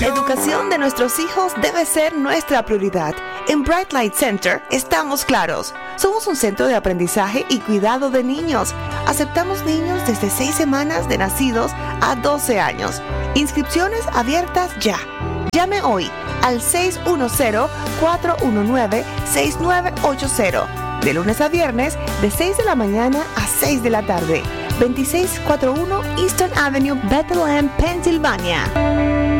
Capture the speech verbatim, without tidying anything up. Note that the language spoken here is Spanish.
La educación de nuestros hijos debe ser nuestra prioridad. En Bright Light Center estamos claros. Somos un centro de aprendizaje y cuidado de niños. Aceptamos niños desde seis semanas de nacidos a doce años. Inscripciones abiertas ya. Llame hoy al seis uno cero, cuatro uno nueve, seis nueve ocho cero. De lunes a viernes, de seis de la mañana a seis de la tarde. veintiséis cuarenta y uno Eastern Avenue, Bethlehem, Pensilvania.